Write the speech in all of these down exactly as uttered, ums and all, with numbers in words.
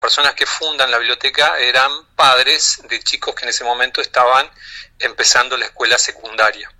personas que fundan la biblioteca eran padres de chicos que en ese momento estaban empezando la escuela secundaria.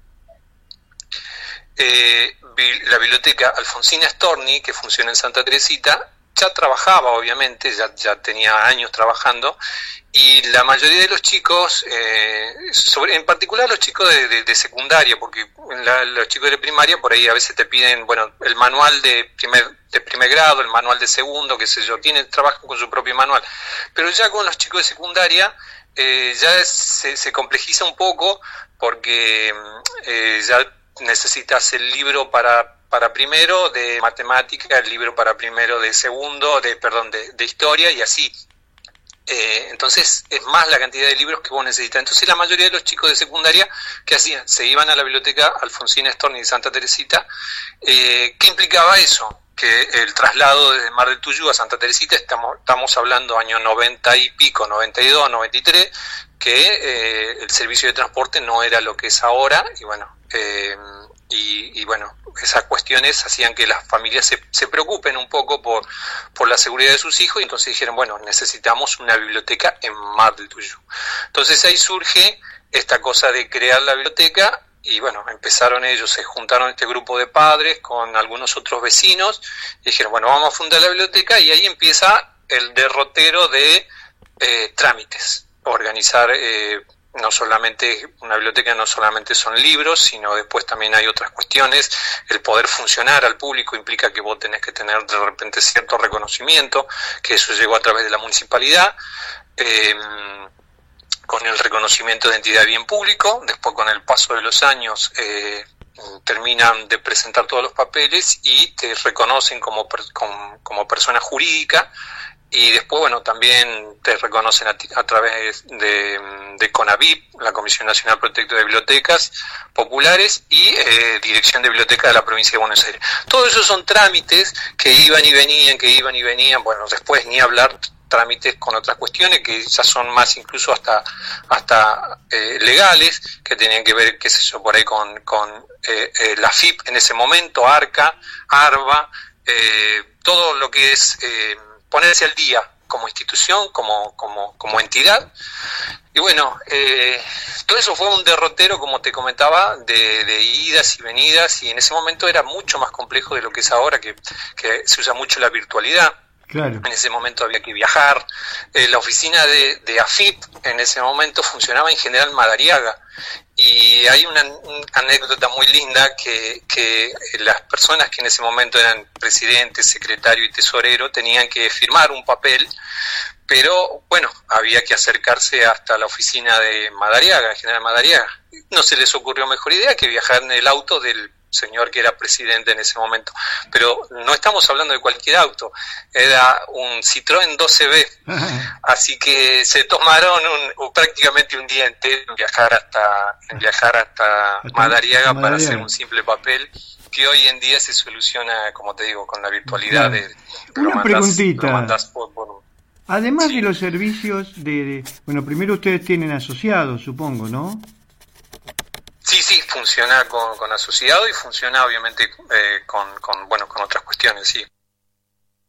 Eh, la biblioteca Alfonsina Storni, que funciona en Santa Teresita, ya trabajaba, obviamente, ya, ya tenía años trabajando, y la mayoría de los chicos, eh, sobre, en particular los chicos de, de, de secundaria, porque la, los chicos de primaria por ahí a veces te piden, bueno, el manual de primer, de primer grado, el manual de segundo, qué sé yo, tienen, trabajan con su propio manual, pero ya con los chicos de secundaria eh, ya se, se complejiza un poco, porque eh, ya necesitas el libro para para primero de matemática, el libro para primero de segundo, de perdón, de, de historia, y así. Eh, entonces es más la cantidad de libros que vos necesitas. Entonces la mayoría de los chicos de secundaria, ¿qué hacían? Se iban a la biblioteca Alfonsina Storni de Santa Teresita. Eh, ¿Qué implicaba eso? Que el traslado desde Mar del Tuyú a Santa Teresita, estamos, estamos hablando años noventa y pico, noventa y dos, noventa y tres, que eh, el servicio de transporte no era lo que es ahora, y bueno, eh, y, y bueno, esas cuestiones hacían que las familias se, se preocupen un poco por, por la seguridad de sus hijos, y entonces dijeron, bueno, necesitamos una biblioteca en Mar del Tuyú. Entonces ahí surge esta cosa de crear la biblioteca, y bueno, empezaron ellos, se juntaron este grupo de padres con algunos otros vecinos, y dijeron, bueno, vamos a fundar la biblioteca, y ahí empieza el derrotero de eh, trámites, organizar... Eh, no solamente una biblioteca, no solamente son libros, sino después también hay otras cuestiones. El poder funcionar al público implica que vos tenés que tener de repente cierto reconocimiento, que eso llegó a través de la municipalidad, eh, con el reconocimiento de entidad de bien público. Después, con el paso de los años, eh, terminan de presentar todos los papeles y te reconocen como, como, como persona jurídica. Y después, bueno, también te reconocen a, a través de, de CONAVIP, la Comisión Nacional Protectora de Bibliotecas Populares, y eh, Dirección de Biblioteca de la Provincia de Buenos Aires. Todo eso son trámites que iban y venían, que iban y venían. Bueno, después ni hablar trámites con otras cuestiones que ya son más incluso hasta hasta eh, legales, que tenían que ver, qué sé yo, por ahí con, con eh, eh, la F I P en ese momento, ARCA, ARBA, eh, todo lo que es... Eh, ponerse al día como institución, como como como entidad. Y bueno, eh, todo eso fue un derrotero, como te comentaba, de, de idas y venidas, y en ese momento era mucho más complejo de lo que es ahora, que, que se usa mucho la virtualidad. Claro. En ese momento había que viajar. Eh, la oficina de, de A F I P en ese momento funcionaba en General Madariaga, y hay una, una anécdota muy linda que, que las personas que en ese momento eran presidente, secretario y tesorero tenían que firmar un papel, pero bueno, había que acercarse hasta la oficina de Madariaga, General Madariaga. No se les ocurrió mejor idea que viajar en el auto del señor que era presidente en ese momento, pero no estamos hablando de cualquier auto, era un Citroën doce B, así que se tomaron un, prácticamente un día entero en viajar hasta en viajar hasta Madariaga para hacer un simple papel, que hoy en día se soluciona, como te digo, con la virtualidad. Claro. de, de Una mandás, preguntita. Por, por... Además sí. de los servicios de, de, bueno, primero ustedes tienen asociados, supongo, ¿no? Sí, sí, funciona con, con asociado, y funciona obviamente eh, con, con, bueno, con otras cuestiones, sí.